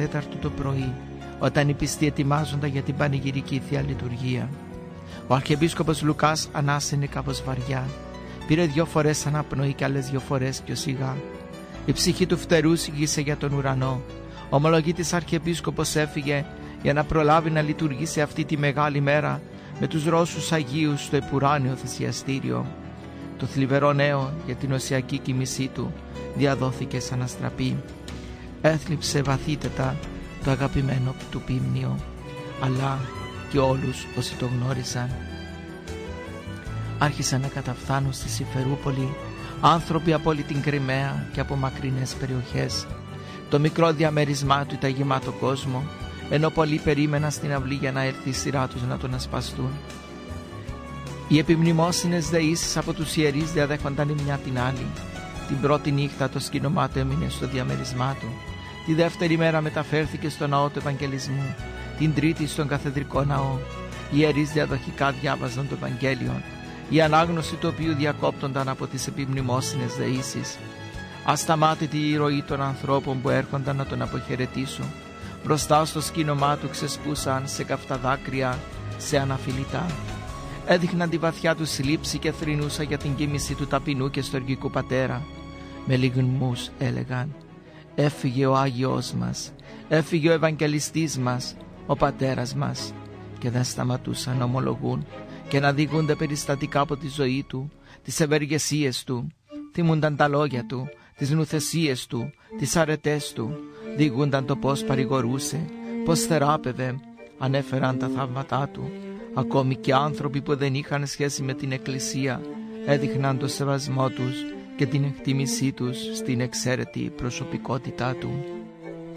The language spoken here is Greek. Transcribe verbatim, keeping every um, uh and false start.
παρατέταρτο το πρωί, όταν οι πιστοί ετοιμάζονταν για την πανηγυρική Θεία Λειτουργία. Ο Αρχιεπίσκοπος Λουκάς ανάσαινε κάπως βαριά. Πήρε δυο φορές αναπνοή και άλλες δυο φορές πιο σιγά. Η ψυχή του φτερού συγγύσε για τον ουρανό. Ο ομολογήτης Αρχιεπίσκοπος έφυγε για να προλάβει να λειτουργήσει αυτή τη μεγάλη μέρα με τους Ρώσους Αγίους στο επουράνιο θυσιαστήριο. Το θλιβερό νέο για την οσιακή κοιμήσή του διαδόθηκε σαν αστραπή. Έθλιψε βαθύτερα το αγαπημένο του πίμνιο, αλλά και όλους όσοι το γνώρισαν. Άρχισαν να καταφθάνουν στη Συμφερούπολη άνθρωποι από όλη την Κριμαία και από μακρινές περιοχές. Το μικρό διαμέρισμά του ήταν γεμάτο κόσμο, ενώ πολλοί περίμεναν στην αυλή για να έρθει η σειρά τους να τον ασπαστούν. Οι επιμνημόσυνες δεήσεις από τους ιερείς διαδέχονταν η μια την άλλη. Την πρώτη νύχτα το σκήνωμά του έμεινε στο διαμέρισμά του. Τη δεύτερη μέρα μεταφέρθηκε στο ναό του Ευαγγελισμού. Την τρίτη στον καθεδρικό ναό. Οι ιερείς διαδοχικά διάβαζαν το Ευαγγέλιο, η ανάγνωση του οποίου διακόπτονταν από τις επιμνημόσυνες δεήσεις. Ασταμάτητη η ροή των ανθρώπων που έρχονταν να τον αποχαιρετήσουν. Μπροστά στο σκήνωμά του ξεσπούσαν σε καυτά δάκρυα, σε αναφιλητά. Έδειχναν τη βαθιά του θλίψη και θρηνούσαν για την κοίμηση του ταπεινού και στοργικού πατέρα. Με λυγμούς έλεγαν: «Έφυγε ο Άγιος μας, έφυγε ο Ευαγγελιστής μας, ο πατέρας μας». Και δεν σταματούσαν να ομολογούν και να διηγούνται περιστατικά από τη ζωή του, τις ευεργεσίες του. Θυμούνταν τα λόγια του, τις νουθεσίες του, τις αρετές του. Διηγούνταν το πώς παρηγορούσε, πώς θεράπευε. Ανέφεραν τα θαύματά του. Ακόμη και άνθρωποι που δεν είχαν σχέση με την Εκκλησία έδειχναν το σεβασμό τους και την εκτίμησή τους στην εξαίρετη προσωπικότητά του.